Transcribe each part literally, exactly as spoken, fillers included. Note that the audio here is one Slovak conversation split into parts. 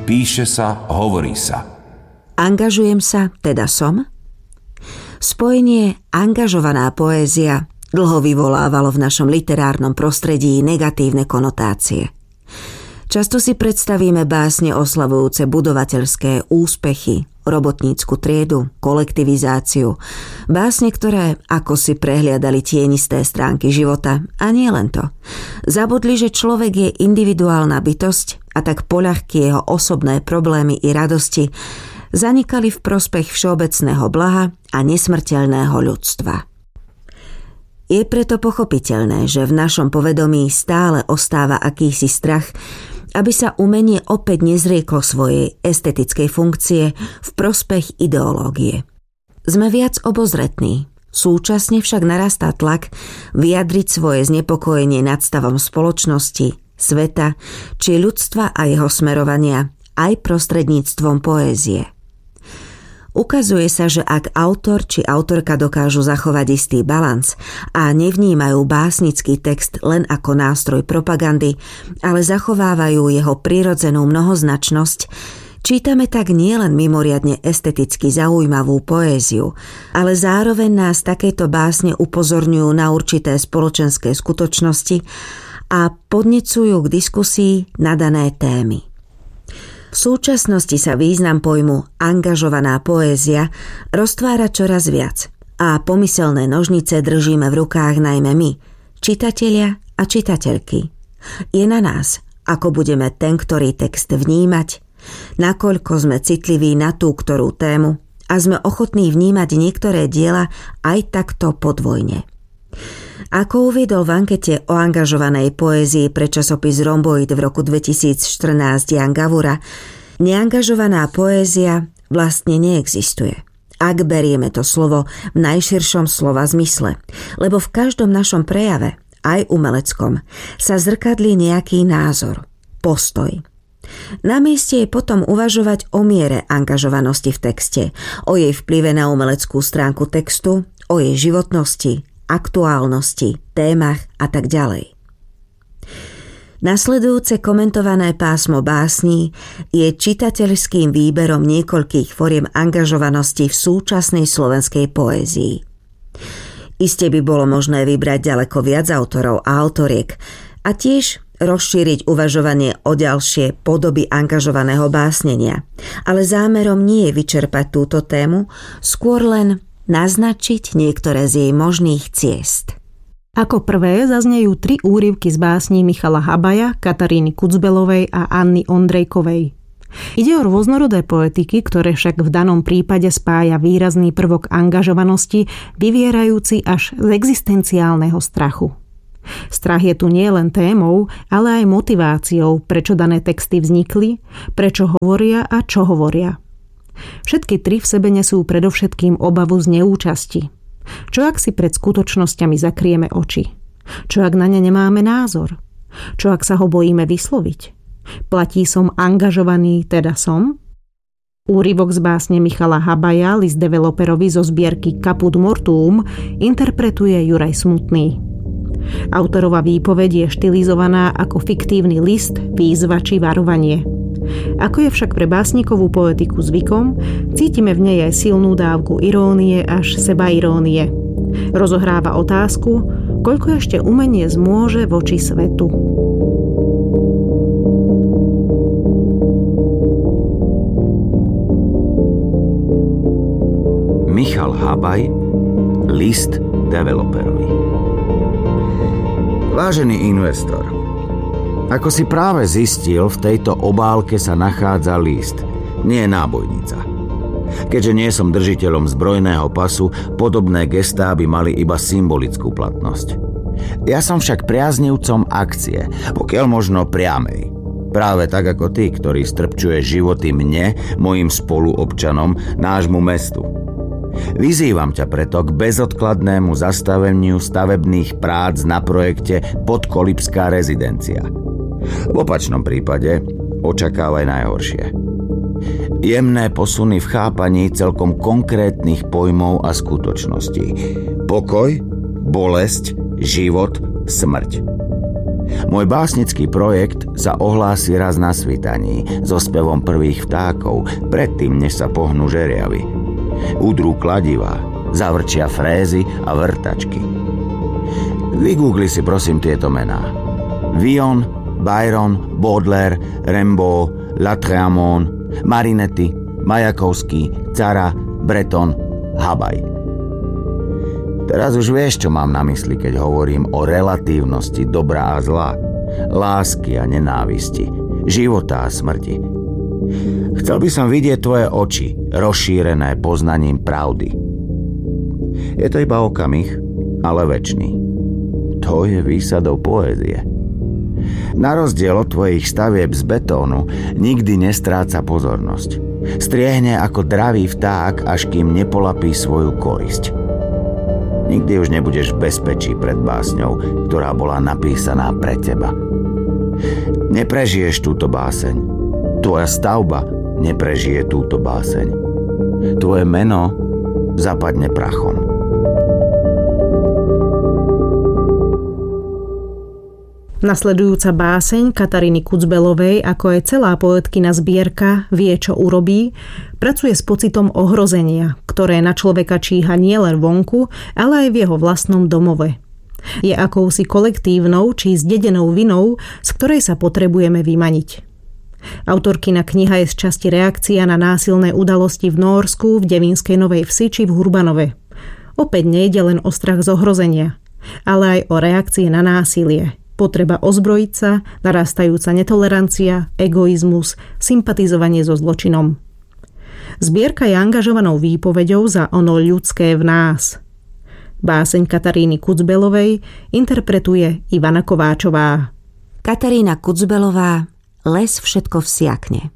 píše sa, hovorí sa. Angažujem sa, teda som? Spojenie angažovaná poézia dlho vyvolávalo v našom literárnom prostredí negatívne konotácie. Často si predstavíme básne oslavujúce budovateľské úspechy, robotnícku triedu, kolektivizáciu, básne, ktoré ako si prehliadali tienisté stránky života, a nie len to. Zabudli, že človek je individuálna bytosť a tak poľahky jeho osobné problémy i radosti zanikali v prospech všeobecného blaha a nesmrteľného ľudstva. Je preto pochopiteľné, že v našom povedomí stále ostáva akýsi strach, aby sa umenie opäť nezrieklo svojej estetickej funkcie v prospech ideológie. Sme viac obozretní, súčasne však narastá tlak vyjadriť svoje znepokojenie nad stavom spoločnosti, sveta či ľudstva a jeho smerovania aj prostredníctvom poézie. Ukazuje sa, že ak autor či autorka dokážu zachovať istý balans a nevnímajú básnický text len ako nástroj propagandy, ale zachovávajú jeho prirodzenú mnohoznačnosť, čítame tak nielen mimoriadne esteticky zaujímavú poéziu, ale zároveň nás takéto básne upozorňujú na určité spoločenské skutočnosti a podnecujú k diskusii na dané témy. V súčasnosti sa význam pojmu angažovaná poézia roztvára čoraz viac a pomyselné nožnice držíme v rukách najmä my, čitatelia a čitateľky. Je na nás, ako budeme ten, ktorý text vnímať, nakoľko sme citliví na tú ktorú tému a sme ochotní vnímať niektoré diela aj takto podvojne. Ako uviedol v ankete o angažovanej poézii pre časopis Rhomboid v roku dvetisícštrnásť Jan Gavura, neangažovaná poézia vlastne neexistuje. Ak berieme to slovo v najširšom slova zmysle, lebo v každom našom prejave, aj umeleckom, sa zrkadlí nejaký názor, postoj. Na mieste je potom uvažovať o miere angažovanosti v texte, o jej vplyve na umeleckú stránku textu, o jej životnosti, aktuálnosti, témach a tak ďalej. Nasledujúce komentované pásmo básní je čitateľským výberom niekoľkých foriem angažovanosti v súčasnej slovenskej poézii. Iste by bolo možné vybrať ďaleko viac autorov a autoriek a tiež rozšíriť uvažovanie o ďalšie podoby angažovaného básnenia, ale zámerom nie je vyčerpať túto tému, skôr len naznačiť niektoré z jej možných ciest. Ako prvé zaznejú tri úryvky z básní Michala Habaja, Kataríny Kucbelovej a Anny Ondrejkovej. Ide o rôznorodé poetiky, ktoré však v danom prípade spája výrazný prvok angažovanosti, vyvierajúci až z existenciálneho strachu. Strach je tu nie len témou, ale aj motiváciou, prečo dané texty vznikli, prečo hovoria a čo hovoria. Všetky tri v sebe nesú predovšetkým obavu z neúčasti. Čo ak si pred skutočnosťami zakrieme oči? Čo ak na ne nemáme názor? Čo ak sa ho bojíme vysloviť? Platí som angažovaný, teda som? Úryvok z básne Michala Habaja, list developerovi zo zbierky Caput Mortuum, interpretuje Juraj Smutný. Autorova výpoveď je štilizovaná ako fiktívny list, výzva či varovanie. Ako je však pre básnikovú poetiku zvykom, cítime v nej aj silnú dávku irónie až sebairónie. Rozohráva otázku, koľko ešte umenie zmôže voči svetu. Michal Habaj, list developerovi. Vážený investor, ako si práve zistil, v tejto obálke sa nachádza list, nie nábojnica. Keďže nie som držiteľom zbrojného pasu, podobné gestá by mali iba symbolickú platnosť. Ja som však priaznivcom akcie, pokiaľ možno priamej. Práve tak ako ty, ktorý strpčuje životy mne, mojim spoluobčanom, nášmu mestu. Vyzývam ťa preto k bezodkladnému zastaveniu stavebných prác na projekte Podkolipská rezidencia. V opačnom prípade očakávaj najhoršie. Jemné posuny v chápaní celkom konkrétnych pojmov a skutočností. Pokoj, bolesť, život, smrť. Môj básnický projekt sa ohlási raz na svitaní so spevom prvých vtákov, predtým, než sa pohnú žeriavy. Udrú kladivá, zavrčia frézy a vrtačky. Vygoogli si prosím tieto mená. Villon, Byron, Baudelaire, Rimbaud, Lautréamont, Marinetti, Majakovský, Cara, Breton, Habaj. Teraz už vieš, čo mám na mysli, keď hovorím o relatívnosti dobra a zla, lásky a nenávisti, života a smrti. Chcel by som vidieť tvoje oči, rozšírené poznaním pravdy. Je to iba okamih, ale večný. To je výsadou poézie. Na rozdiel od tvojich stavieb z betónu nikdy nestráca pozornosť. Striehne ako dravý vták, až kým nepolapí svoju korisť. Nikdy už nebudeš v bezpečí pred básňou, ktorá bola napísaná pre teba. Neprežiješ túto báseň. Tvoja stavba neprežije túto báseň. Tvoje meno zapadne prachom. Nasledujúca báseň Kataríny Kudzbelovej, ako aj celá poetkina zbierka Vie, čo urobí, pracuje s pocitom ohrozenia, ktoré na človeka číha nielen vonku, ale aj v jeho vlastnom domove. Je akousi kolektívnou či zdedenou vinou, z ktorej sa potrebujeme vymaniť. Autorkina kniha je z časti reakcia na násilné udalosti v Nórsku, v Devínskej Novej Vsi či v Hurbanove. Opäť nejde len o strach z ohrozenia, ale aj o reakcie na násilie. Potreba ozbrojiť sa, narastajúca netolerancia, egoizmus, sympatizovanie so zločinom. Zbierka je angažovanou výpoveďou za ono ľudské v nás. Báseň Kataríny Kudzbelovej interpretuje Ivana Kováčová. Katarína Kudzbelová, Les všetko vsiakne.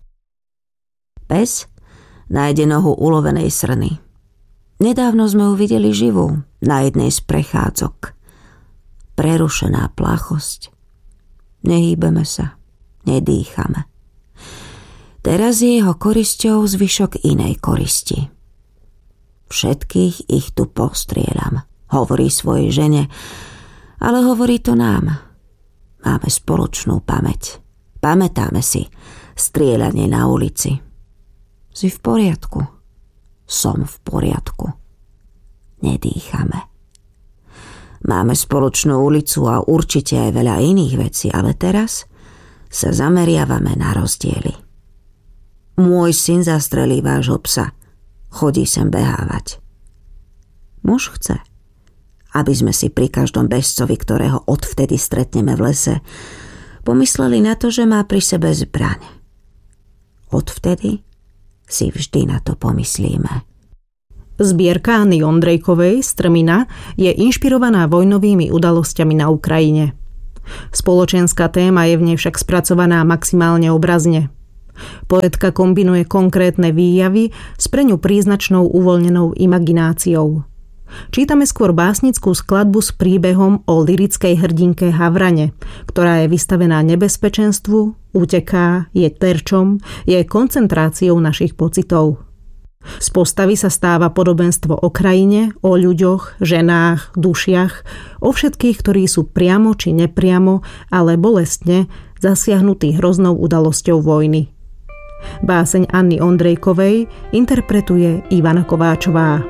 Pes nájde nohu ulovenej srny. Nedávno sme ju videli živú na jednej z prechádzok. Prerušená plachosť. Nehýbeme sa, nedýchame. Teraz je jeho korisťou zvyšok inej koristi. Všetkých ich tu postrieľam, hovorí svojej žene, ale hovorí to nám. Máme spoločnú pamäť. Pamätáme si strieľanie na ulici. Si v poriadku. Som v poriadku. Nedýchame. Máme spoločnú ulicu a určite aj veľa iných vecí, ale teraz sa zameriavame na rozdiely. Môj syn zastrelí vášho psa. Chodí sem behávať. Muž chce, aby sme si pri každom bežcovi, ktorého odvtedy stretneme v lese, pomysleli na to, že má pri sebe zbraň. Odvtedy si vždy na to pomyslíme. Zbierka Anny Ondrejkovej Strmina je inšpirovaná vojnovými udalosťami na Ukrajine. Spoločenská téma je v nej však spracovaná maximálne obrazne. Poetka kombinuje konkrétne výjavy s pre ňu príznačnou uvoľnenou imagináciou. Čítame skôr básnickú skladbu s príbehom o lyrickej hrdinke Havrane, ktorá je vystavená nebezpečenstvu, uteká, je terčom, je koncentráciou našich pocitov. Z postavy sa stáva podobenstvo o krajine, o ľuďoch, ženách, dušiach, o všetkých, ktorí sú priamo či nepriamo, ale bolestne zasiahnutí hroznou udalosťou vojny. Báseň Anny Ondrejkovej interpretuje Ivana Kováčová.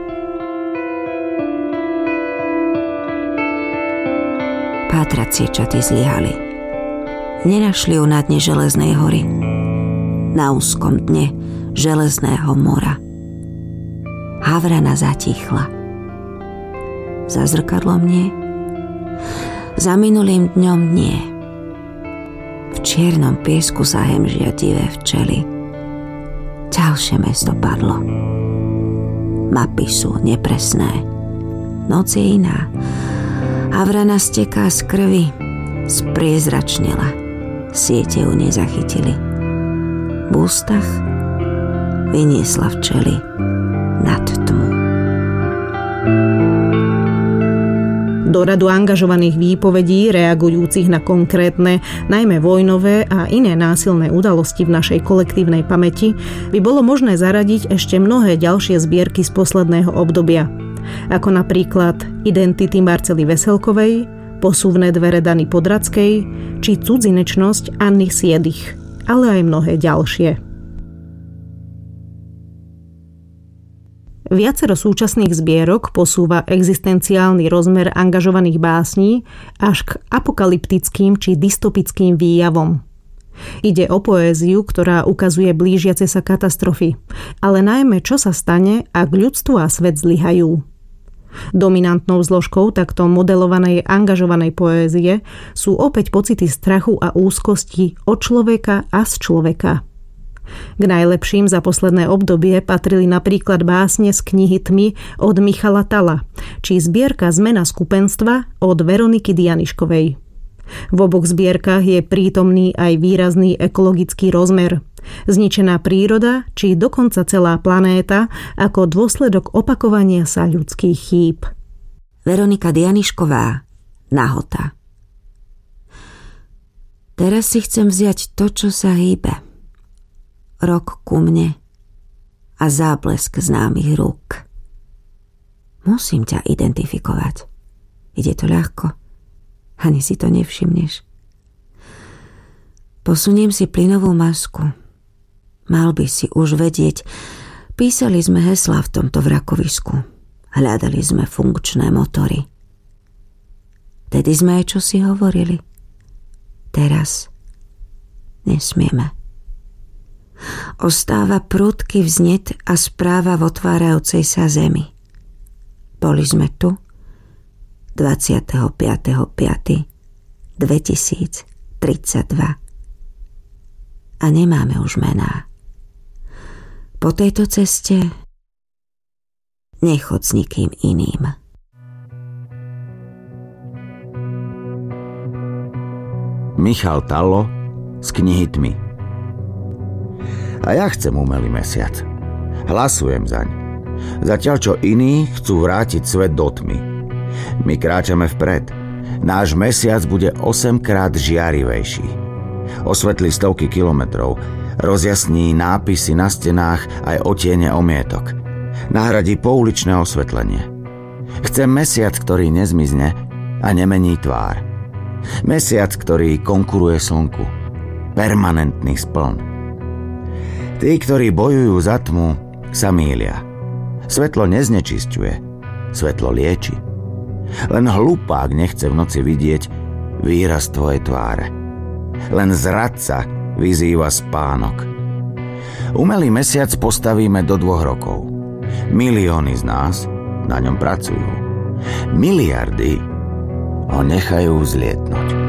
Pátracie čaty zlyhali. Nenašli ju na dne Železnej hory. Na úzkom dne Železného mora. Havrana zatichla. Za zrkadlom nie. Za minulým dňom nie. V čiernom piesku sa hemžia divé včely. Ďalšie mesto padlo. Mapy sú nepresné. Noc je iná. Havrana steká z krvi. Spriezračnela. Siete ju nezachytili. V ústach vyniesla včely nad tmu. Do radu angažovaných výpovedí reagujúcich na konkrétne, najmä vojnové a iné násilné udalosti v našej kolektívnej pamäti by bolo možné zaradiť ešte mnohé ďalšie zbierky z posledného obdobia, ako napríklad Identity Marcely Veselkovej, posuvné dvere Dany Podradskej či cudzinečnosť Anny Siedich, ale aj mnohé ďalšie. Viacero súčasných zbierok posúva existenciálny rozmer angažovaných básní až k apokalyptickým či dystopickým výjavom. Ide o poéziu, ktorá ukazuje blížiace sa katastrofy, ale najmä čo sa stane, ak ľudstvo a svet zlyhajú. Dominantnou zložkou takto modelovanej angažovanej poézie sú opäť pocity strachu a úzkosti od človeka a z človeka. K najlepším za posledné obdobie patrili napríklad básne z knihy Tmy od Michala Talla, či zbierka Zmena skupenstva od Veroniky Dianiškovej. V oboch zbierkach je prítomný aj výrazný ekologický rozmer. Zničená príroda, či dokonca celá planéta ako dôsledok opakovania sa ľudských chýb. Veronika Dianišková, Nahota. Teraz si chcem vziať to, čo sa hýbe. Rok ku mne a záblesk známych rúk. Musím ťa identifikovať. Ide to ľahko. Ani si to nevšimneš. Posuniem si plynovú masku. Mal by si už vedieť, písali sme heslá v tomto vrakovisku. Hľadali sme funkčné motory. Vtedy sme aj čosi hovorili. Teraz nesmieme. Ostáva prudký vznet a správa v otvárajúcej sa zemi. Boli sme tu dvadsiateho piateho piateho dvetisíctridsaťdva a nemáme už mená. Po tejto ceste nechod s nikým iným. Michal Tallo z knihy Tmy. A ja chcem umelý mesiac. Hlasujem zaň. Zatiaľ čo iní chcú vrátiť svet do tmy. My kráčame vpred. Náš mesiac bude osemkrát žiarivejší. Osvetlí stovky kilometrov. Rozjasní nápisy na stenách aj otiene omietok. Nahradí pouličné osvetlenie. Chcem mesiac, ktorý nezmizne a nemení tvár. Mesiac, ktorý konkuruje slnku. Permanentný spln. Tí, ktorí bojujú za tmu, sa mýlia. Svetlo neznečisťuje, svetlo lieči. Len hlupák nechce v noci vidieť výraz tvojej tváre. Len zradca vyzýva spánok. Umelý mesiac postavíme do dvoch rokov. Milióny z nás na ňom pracujú. Miliardy ho nechajú zlietnúť.